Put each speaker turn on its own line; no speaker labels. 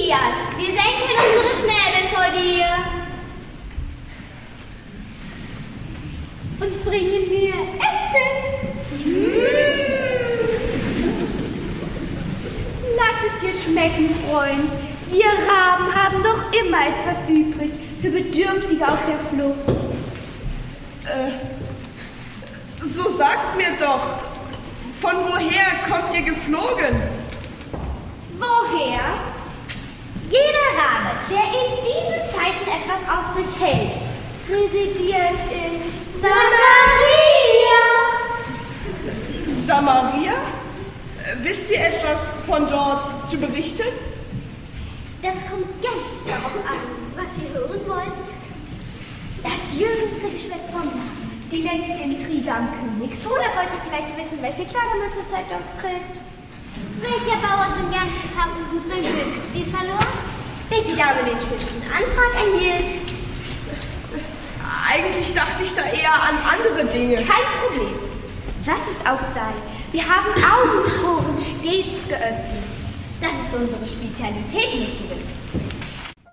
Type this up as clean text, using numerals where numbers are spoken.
Matthias, wir senken unsere Schnäbel vor dir. Und bringen dir Essen. Lass es dir schmecken, Freund. Wir Raben haben doch immer etwas übrig für Bedürftige auf der Flucht.
So sagt mir doch, von woher kommt ihr geflogen?
Woher? Jeder Rabe, der in diesen Zeiten etwas auf sich hält, residiert in Samaria.
Samaria? Wisst ihr etwas von dort zu berichten?
Das kommt ganz darauf an, was ihr hören wollt. Das jüngste Geschwätz vom Jahr, die längste Intrige am Königshof. Oder wollt ihr vielleicht wissen, welche Kleider man zurzeit aufträgt? Welcher Bauer sein ganzes Hab und Gut beim Glücksspiel verlor? Welche Dame den schönsten Antrag erhielt?
Eigentlich dachte ich da eher an andere Dinge.
Kein Problem. Was es auch sei, wir haben Augen und Ohren stets geöffnet. Das ist unsere Spezialität, musst du wissen.